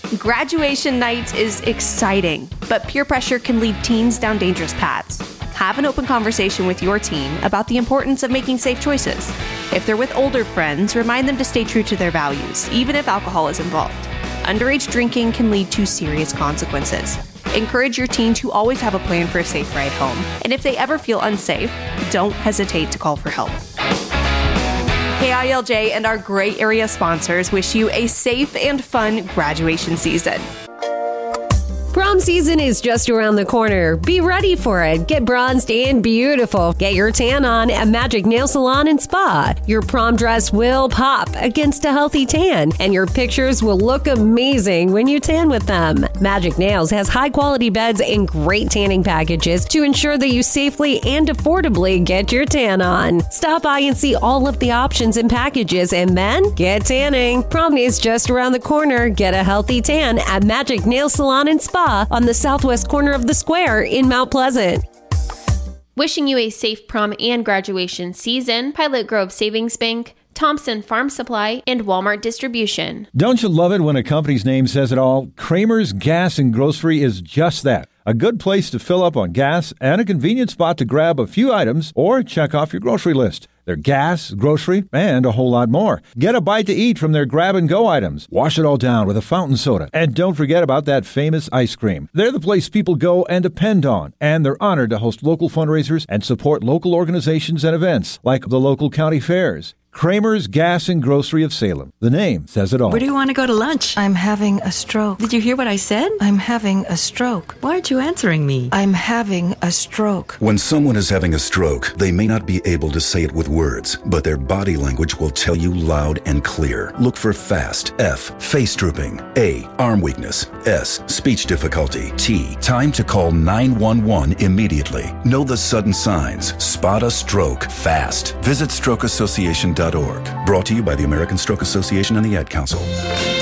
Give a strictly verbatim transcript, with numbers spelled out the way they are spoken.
Graduation night is exciting, but peer pressure can lead teens down dangerous paths. Have an open conversation with your teen about the importance of making safe choices. If they're with older friends, remind them to stay true to their values, even if alcohol is involved. Underage drinking can lead to serious consequences. Encourage your teen to always have a plan for a safe ride home, and if they ever feel unsafe, don't hesitate to call for help. K I L J and our Gray Area sponsors wish you a safe and fun graduation season. Prom season is just around the corner. Be ready for it. Get bronzed and beautiful. Get your tan on at Magic Nail Salon and Spa. Your prom dress will pop against a healthy tan, and your pictures will look amazing when you tan with them. Magic Nails has high-quality beds and great tanning packages to ensure that you safely and affordably get your tan on. Stop by and see all of the options and packages, and then get tanning. Prom is just around the corner. Get a healthy tan at Magic Nail Salon and Spa on the southwest corner of the square in Mount Pleasant. Wishing you a safe prom and graduation season, Pilot Grove Savings Bank, Thompson Farm Supply, and Walmart Distribution. Don't you love it when a company's name says it all? Kramer's Gas and Grocery is just that. A good place to fill up on gas and a convenient spot to grab a few items or check off your grocery list. Their gas, grocery, and a whole lot more. Get a bite to eat from their grab-and-go items. Wash it all down with a fountain soda. And don't forget about that famous ice cream. They're the place people go and depend on. And they're honored to host local fundraisers and support local organizations and events like the local county fairs. Kramer's Gas and Grocery of Salem. The name says it all. Where do you want to go to lunch? I'm having a stroke. Did you hear what I said? I'm having a stroke. Why aren't you answering me? I'm having a stroke. When someone is having a stroke, they may not be able to say it with words, but their body language will tell you loud and clear. Look for FAST. F. Face drooping. A. Arm weakness. S. Speech difficulty. T. Time to call nine one one immediately. Know the sudden signs. Spot a stroke fast. Visit stroke association dot org. Brought to you by the American Stroke Association and the Ad Council.